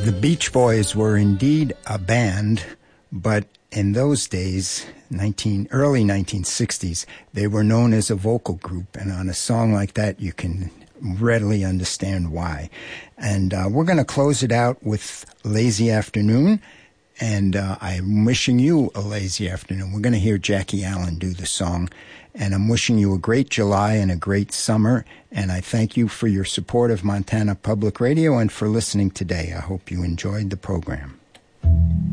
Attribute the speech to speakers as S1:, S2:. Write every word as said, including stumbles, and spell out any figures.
S1: The Beach Boys were indeed a band, but in those days, nineteen, early nineteen sixties, they were known as a vocal group, and on a song like that, you can readily understand why. And uh, we're going to close it out with Lazy Afternoon, and uh, I'm wishing you a lazy afternoon. We're going to hear Jackie Allen do the song, and I'm wishing you a great July and a great summer, and I thank you for your support of Montana Public Radio and for listening today. I hope you enjoyed the program.